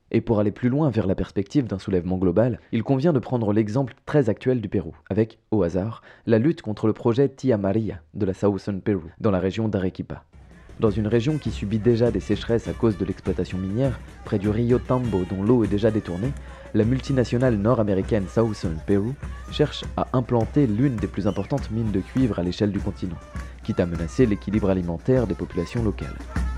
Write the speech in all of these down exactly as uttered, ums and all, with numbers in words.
Et pour aller plus loin vers la perspective d'un soulèvement global, il convient de prendre l'exemple très actuel du Pérou, avec, au hasard, la lutte contre le projet Tia Maria de la Southern Peru, dans la région d'Arequipa. Dans une région qui subit déjà des sécheresses à cause de l'exploitation minière, près du Rio Tambo dont l'eau est déjà détournée, la multinationale nord-américaine Southern Peru cherche à implanter l'une des plus importantes mines de cuivre à l'échelle du continent, quitte à menacer l'équilibre alimentaire des populations locales.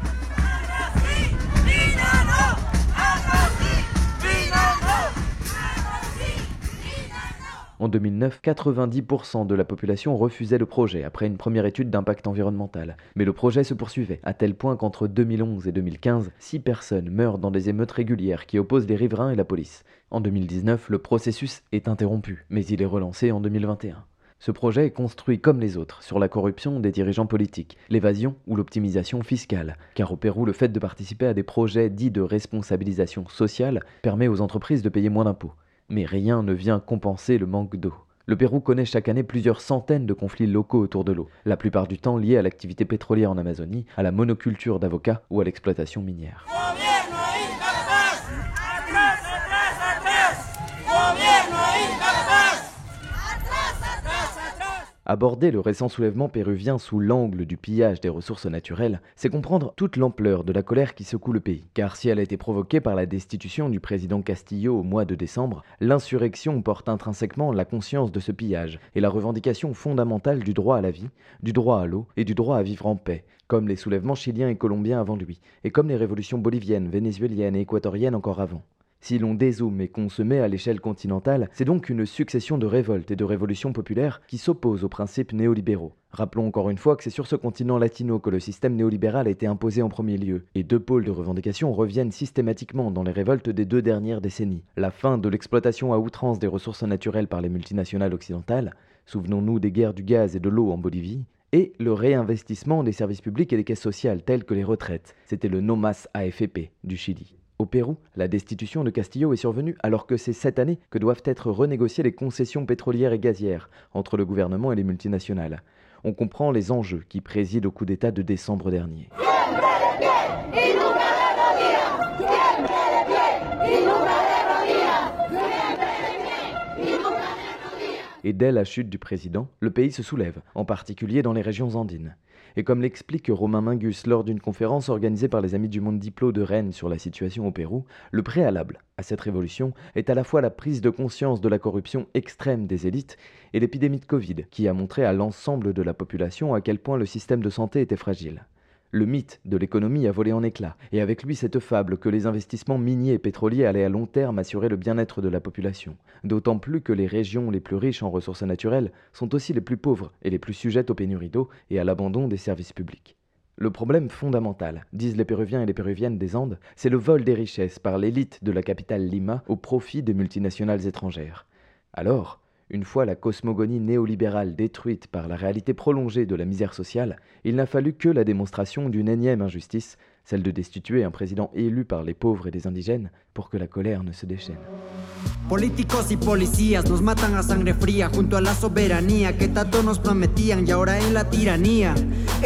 En deux mille neuf, quatre-vingt-dix pour cent de la population refusait le projet après une première étude d'impact environnemental. Mais le projet se poursuivait, à tel point qu'entre deux mille onze et deux mille quinze, six personnes meurent dans des émeutes régulières qui opposent les riverains et la police. En deux mille dix-neuf, le processus est interrompu, mais il est relancé en deux mille vingt et un. Ce projet est construit comme les autres, sur la corruption des dirigeants politiques, l'évasion ou l'optimisation fiscale, car au Pérou, le fait de participer à des projets dits de responsabilisation sociale permet aux entreprises de payer moins d'impôts. Mais rien ne vient compenser le manque d'eau. Le Pérou connaît chaque année plusieurs centaines de conflits locaux autour de l'eau, la plupart du temps liés à l'activité pétrolière en Amazonie, à la monoculture d'avocats ou à l'exploitation minière. Aborder le récent soulèvement péruvien sous l'angle du pillage des ressources naturelles, c'est comprendre toute l'ampleur de la colère qui secoue le pays. Car si elle a été provoquée par la destitution du président Castillo au mois de décembre, l'insurrection porte intrinsèquement la conscience de ce pillage et la revendication fondamentale du droit à la vie, du droit à l'eau et du droit à vivre en paix, comme les soulèvements chiliens et colombiens avant lui, et comme les révolutions boliviennes, vénézuéliennes et équatoriennes encore avant. Si l'on dézoome et qu'on se met à l'échelle continentale, c'est donc une succession de révoltes et de révolutions populaires qui s'opposent aux principes néolibéraux. Rappelons encore une fois que c'est sur ce continent latino que le système néolibéral a été imposé en premier lieu, et deux pôles de revendication reviennent systématiquement dans les révoltes des deux dernières décennies. La fin de l'exploitation à outrance des ressources naturelles par les multinationales occidentales, souvenons-nous des guerres du gaz et de l'eau en Bolivie, et le réinvestissement des services publics et des caisses sociales telles que les retraites. C'était le No Más A F P du Chili. Au Pérou, la destitution de Castillo est survenue alors que c'est cette année que doivent être renégociées les concessions pétrolières et gazières entre le gouvernement et les multinationales. On comprend les enjeux qui président au coup d'État de décembre dernier. Et dès la chute du président, le pays se soulève, en particulier dans les régions andines. Et comme l'explique Romain Mingus lors d'une conférence organisée par les Amis du Monde Diplo de Rennes sur la situation au Pérou, le préalable à cette révolution est à la fois la prise de conscience de la corruption extrême des élites et l'épidémie de Covid, qui a montré à l'ensemble de la population à quel point le système de santé était fragile. Le mythe de l'économie a volé en éclats, et avec lui cette fable que les investissements miniers et pétroliers allaient à long terme assurer le bien-être de la population. D'autant plus que les régions les plus riches en ressources naturelles sont aussi les plus pauvres et les plus sujettes aux pénuries d'eau et à l'abandon des services publics. Le problème fondamental, disent les Péruviens et les Péruviennes des Andes, c'est le vol des richesses par l'élite de la capitale Lima au profit des multinationales étrangères. Alors, une fois la cosmogonie néolibérale détruite par la réalité prolongée de la misère sociale, il n'a fallu que la démonstration d'une énième injustice, celle de destituer un président élu par les pauvres et les indigènes, pour que la colère ne se déchaîne. Políticos y policías nos matan a sangre fría junto a la soberanía que tanto nos prometían y ahora en la tiranía.